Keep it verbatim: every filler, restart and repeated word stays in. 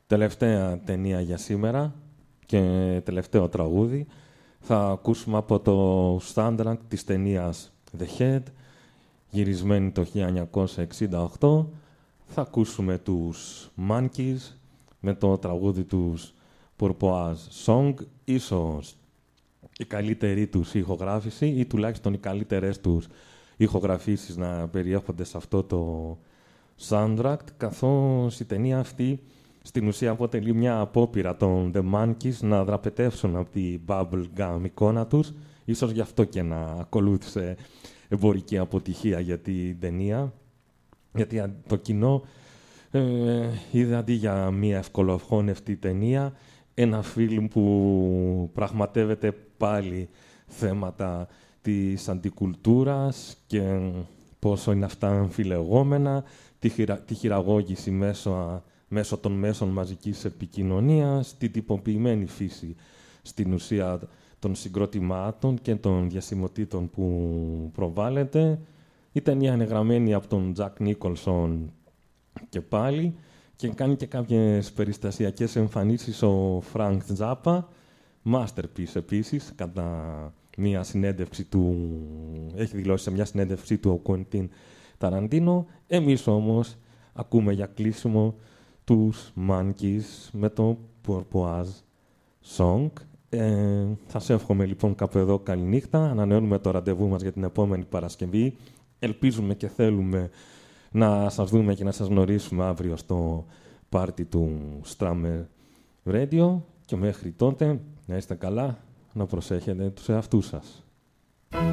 Τελευταία ταινία για σήμερα και τελευταίο τραγούδι. Θα ακούσουμε από το soundtrack της ταινίας The Head, γυρισμένη το χίλια εννιακόσια εξήντα οκτώ. Θα ακούσουμε τους Monkeys με το τραγούδι τους Purple Song, ίσως η καλύτερη τους ηχογράφηση ή τουλάχιστον οι καλύτερες τους ηχογραφήσεις να περιέχονται σε αυτό το soundtrack, καθώς η ταινία αυτή στην ουσία αποτελεί μια απόπειρα των The Monkeys να δραπετεύσουν από την bubblegum εικόνα τους, ίσως γι' αυτό και να ακολούθησε εμπορική αποτυχία για την ταινία, γιατί το κοινό ε, είδε αντί για μια ευκολοφώνευτη ταινία ένα φιλμ που πραγματεύεται πάλι θέματα της αντικουλτούρας και πόσο είναι αυτά αμφιλεγόμενα, τη, χειρα, τη χειραγώγηση μέσω, μέσω των μέσων μαζικής επικοινωνίας, την τυποποιημένη φύση στην ουσία των συγκροτημάτων και των διασημοτήτων που προβάλλεται. Η ταινία είναι γραμμένη από τον Τζακ Νίκολσον και πάλι και κάνει και κάποιες περιστασιακές εμφανίσεις ο Φρανκ Τζάπα, masterpiece επίσης, κατά μια συνέντευξη του, έχει δηλώσει σε μια συνέντευξη του ο Κουέντιν Ταραντίνο. Εμείς όμως ακούμε για κλείσιμο τους Monkeys με το Purple Song. Ε, θα σε εύχομαι λοιπόν κάπου εδώ καληνύχτα. Ανανεώνουμε το ραντεβού μας για την επόμενη Παρασκευή. Ελπίζουμε και θέλουμε να σας δούμε και να σας γνωρίσουμε αύριο στο πάρτι του Strammer Radio. Και μέχρι τότε να είστε καλά, να προσέχετε τους εαυτούς σας.